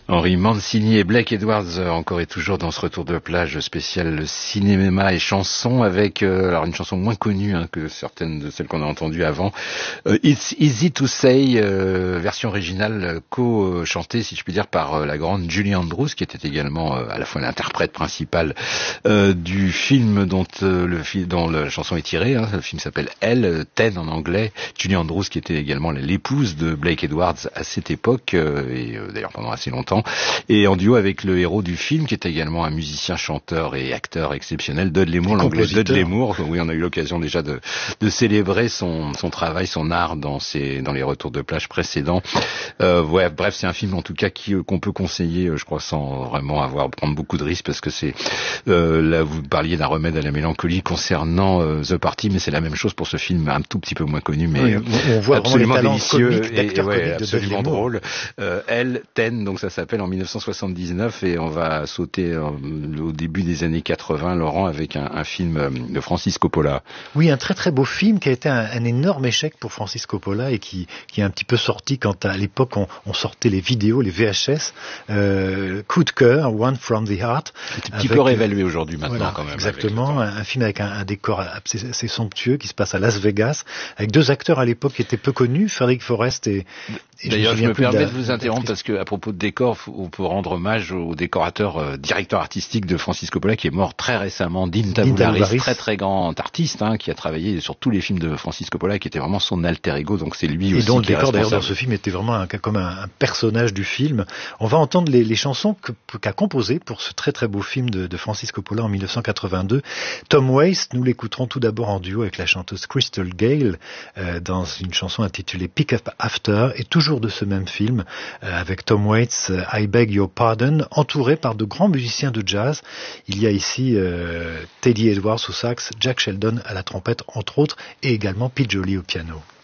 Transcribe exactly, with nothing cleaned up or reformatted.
Henry Mancini et Blake Edwards, encore et toujours dans ce retour de plage spécial cinéma et chansons, avec euh, alors une chanson moins connue hein, que certaines de celles qu'on a entendues avant. Euh, It's Easy to Say, euh, version originale co-chantée, si je puis dire, par euh, la grande Julie Andrews, qui était également euh, à la fois l'interprète principale euh, du film dont euh, le film dont la chanson est tirée. Hein. Le film s'appelle Elle, Ten en anglais. Julie Andrews, qui était également l'épouse de Blake Edwards à cette époque euh, et euh, d'ailleurs pendant assez longtemps. Et en duo avec le héros du film, qui est également un musicien, chanteur et acteur exceptionnel, Dudley Moore, l'anglais Dudley Moore. Oui, on a eu l'occasion déjà de, de célébrer son, son travail, son art dans ses, dans les retours de plage précédents. Euh, ouais, bref, c'est un film en tout cas qui, qu'on peut conseiller, je crois, sans vraiment avoir, prendre beaucoup de risques, parce que c'est, euh, là, vous parliez d'un remède à la mélancolie concernant euh, The Party, mais c'est la même chose pour ce film un tout petit peu moins connu, mais oui, on voit absolument vraiment les délicieux et, et ouais, absolument drôle. Euh, Elle, Ten, donc ça s'appelle en mille neuf cent soixante-dix-neuf, et on va sauter euh, au début des années quatre-vingts, Laurent, avec un, un film de Francis Coppola. Oui, un très très beau film qui a été un, un énorme échec pour Francis Coppola et qui, qui est un petit peu sorti quand à l'époque on, on sortait les vidéos, les V H S, euh, Coup de cœur, One from the Heart. C'est un petit peu réévalué aujourd'hui maintenant voilà, quand même. Exactement, un, un film avec un, un décor assez, assez somptueux qui se passe à Las Vegas, avec deux acteurs à l'époque qui étaient peu connus, Frederick Forrest et... et D'ailleurs, je, je me permets de vous interrompre parce que à propos de décor, on peut rendre hommage au décorateur, euh, directeur artistique de Francis Coppola, qui est mort très récemment, Dean Tabularis, très très grand artiste, hein, qui a travaillé sur tous les films de Francis Coppola, qui était vraiment son alter ego, donc c'est lui et aussi. Et dont le qui décor est d'ailleurs dans ce film était vraiment un, comme un, un personnage du film. On va entendre les, les chansons que, qu'a composées pour ce très très beau film de, de Francis Coppola en mille neuf cent quatre-vingt-deux. Tom Waits, nous l'écouterons tout d'abord en duo avec la chanteuse Crystal Gale, euh, dans une chanson intitulée Pick Up After, et toujours de ce même film, euh, avec Tom Waits, euh, I Beg Your Pardon, entouré par de grands musiciens de jazz. Il y a ici euh, Teddy Edwards au sax, Jack Sheldon à la trompette entre autres, et également Pete Jolly au piano.